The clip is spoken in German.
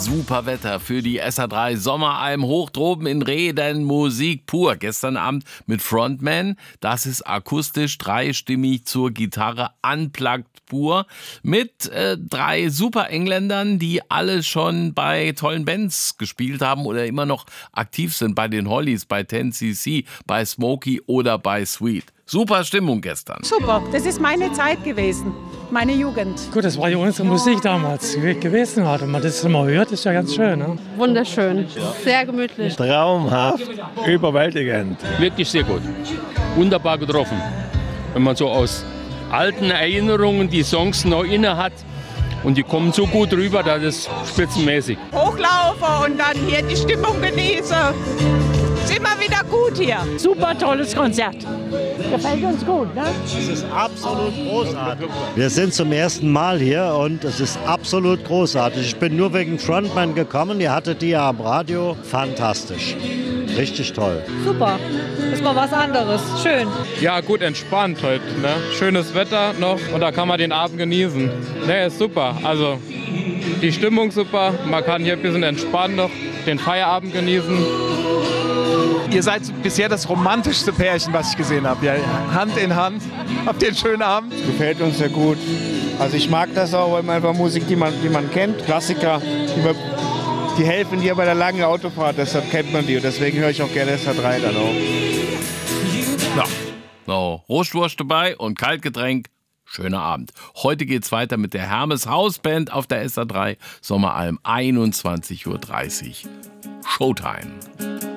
Super Wetter für die SA3 Sommeralm hoch droben in Reden, Musik pur. Gestern Abend mit Frontman, das ist akustisch, dreistimmig zur Gitarre, unplugged pur. Mit 3 super Engländern, die alle schon bei tollen Bands gespielt haben oder immer noch aktiv sind, bei den Hollies, bei 10cc, bei Smokey oder bei Sweet. Super Stimmung gestern. Super, das ist meine Zeit gewesen, meine Jugend. Gut, das war ja unsere Musik damals gewesen. Wenn man das immer hört, ist ja ganz schön. Ne? Wunderschön, sehr gemütlich. Traumhaft, überwältigend. Wirklich sehr gut. Wunderbar getroffen. Wenn man so aus alten Erinnerungen die Songs noch inne hat und die kommen so gut rüber, das ist spitzenmäßig. Hochlaufe und dann hier die Stimmung genieße. Ist immer wieder gut hier. Super tolles Konzert. Gefällt uns gut, ne? Es ist absolut großartig. Wir sind zum ersten Mal hier und es ist absolut großartig. Ich bin nur wegen Frontman gekommen. Ihr hattet die ja am Radio. Fantastisch. Richtig toll. Super. Ist mal was anderes. Schön. Ja, gut entspannt heute. Ne? Schönes Wetter noch und da kann man den Abend genießen. Ne, ist super. Also die Stimmung super. Man kann hier ein bisschen entspannen noch, den Feierabend genießen. Ihr seid bisher das romantischste Pärchen, was ich gesehen habe. Ja, Hand in Hand. Habt ihr einen schönen Abend? Gefällt uns sehr gut. Also ich mag das auch, weil man einfach Musik, die man kennt, Klassiker, die helfen dir bei der langen Autofahrt, deshalb kennt man die und deswegen höre ich auch gerne SA3 dann auch. Ja, so, Rohstwurst dabei und Kaltgetränk. Schöner Abend. Heute geht's weiter mit der Hermes Hausband auf der SA3 Sommeralm 21:30 Uhr. Showtime.